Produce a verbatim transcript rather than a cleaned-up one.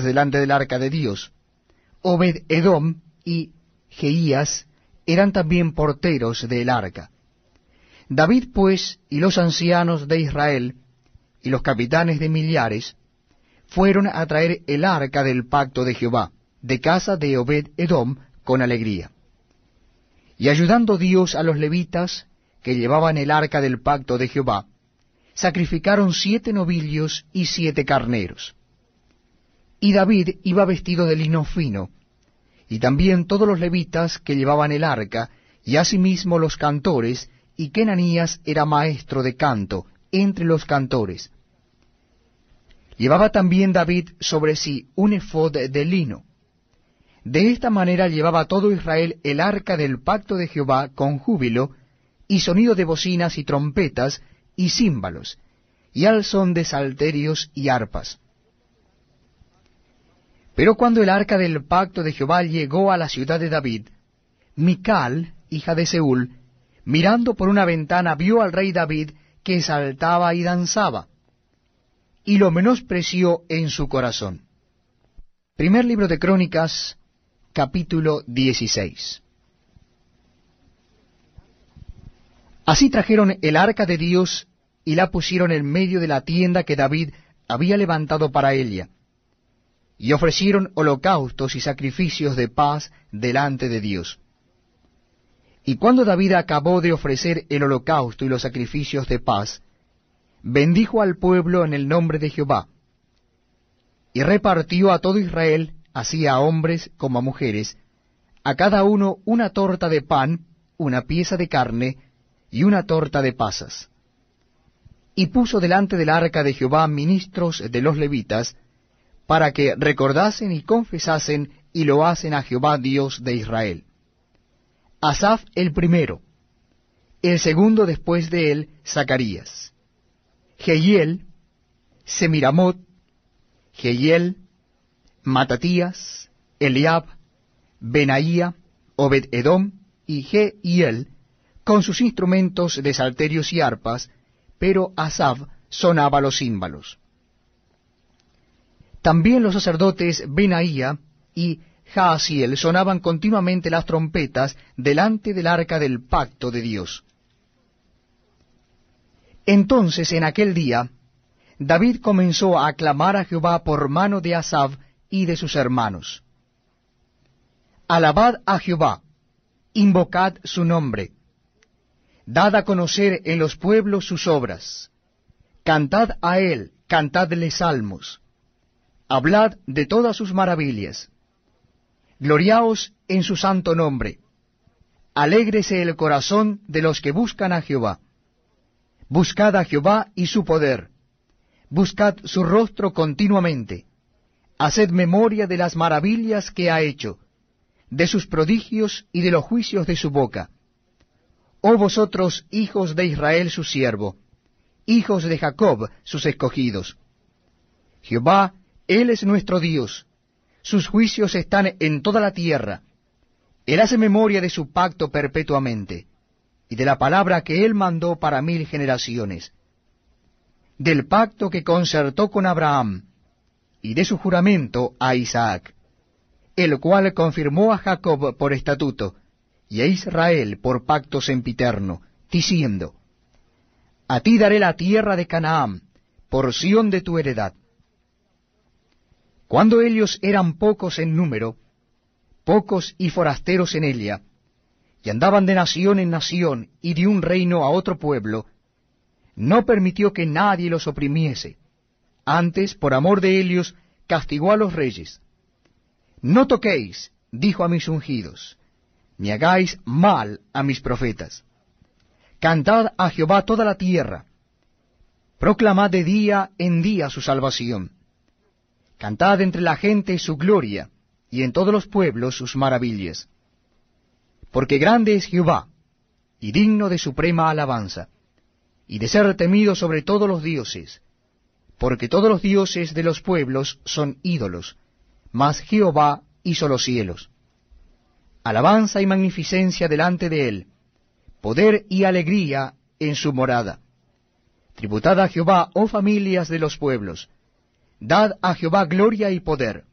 delante del arca de Dios. Obed-Edom y Jeías eran también porteros del arca. David, pues, y los ancianos de Israel, y los capitanes de millares, fueron a traer el arca del pacto de Jehová, de casa de Obed-Edom, con alegría. Y ayudando Dios a los levitas, que llevaban el arca del pacto de Jehová, sacrificaron siete novillos y siete carneros. Y David iba vestido de lino fino, y también todos los levitas que llevaban el arca, y asimismo los cantores, y Kenanías era maestro de canto entre los cantores. Llevaba también David sobre sí un efod de lino. De esta manera llevaba todo Israel el arca del pacto de Jehová con júbilo, y sonido de bocinas y trompetas, y címbalos, y al son de salterios y arpas. Pero cuando el arca del pacto de Jehová llegó a la ciudad de David, Mical, hija de Seúl, mirando por una ventana, vio al rey David que saltaba y danzaba, y lo menospreció en su corazón. Primer libro de Crónicas, capítulo dieciséis. Así trajeron el arca de Dios y la pusieron en medio de la tienda que David había levantado para ella, y ofrecieron holocaustos y sacrificios de paz delante de Dios. Y cuando David acabó de ofrecer el holocausto y los sacrificios de paz, bendijo al pueblo en el nombre de Jehová, y repartió a todo Israel, así a hombres como a mujeres, a cada uno una torta de pan, una pieza de carne, y una torta de pasas. Y puso delante del arca de Jehová ministros de los levitas, para que recordasen y confesasen y lo hacen a Jehová Dios de Israel. Asaf el primero, el segundo después de él, Zacarías, Jehiel, Semiramot, Jehiel, Matatías, Eliab, Benaía, Obed-Edom y Jehiel, con sus instrumentos de salterios y arpas, pero Asaf sonaba los címbalos. También los sacerdotes Benaía y Jaasiel sonaban continuamente las trompetas delante del arca del pacto de Dios. Entonces en aquel día David comenzó a aclamar a Jehová por mano de Asaf y de sus hermanos. Alabad a Jehová, invocad su nombre, dad a conocer en los pueblos sus obras, cantad a él, cantadle salmos, hablad de todas sus maravillas, gloriaos en su santo nombre, alégrese el corazón de los que buscan a Jehová. Buscad a Jehová y su poder, buscad su rostro continuamente, haced memoria de las maravillas que ha hecho, de sus prodigios y de los juicios de su boca. Oh vosotros, hijos de Israel su siervo, hijos de Jacob sus escogidos. Jehová, Él es nuestro Dios, sus juicios están en toda la tierra. Él hace memoria de su pacto perpetuamente, y de la palabra que Él mandó para mil generaciones, del pacto que concertó con Abraham, y de su juramento a Isaac, el cual confirmó a Jacob por estatuto, y a Israel por pacto sempiterno, diciendo, a ti daré la tierra de Canaán, porción de tu heredad. Cuando ellos eran pocos en número, pocos y forasteros en ella, y andaban de nación en nación y de un reino a otro pueblo, no permitió que nadie los oprimiese. Antes, por amor de ellos, castigó a los reyes. No toquéis, dijo a mis ungidos, ni hagáis mal a mis profetas. Cantad a Jehová toda la tierra, proclamad de día en día su salvación. Cantad entre la gente su gloria, y en todos los pueblos sus maravillas. Porque grande es Jehová, y digno de suprema alabanza, y de ser temido sobre todos los dioses, porque todos los dioses de los pueblos son ídolos, mas Jehová hizo los cielos. Alabanza y magnificencia delante de él, poder y alegría en su morada. Tributad a Jehová, oh familias de los pueblos, dad a Jehová gloria y poder.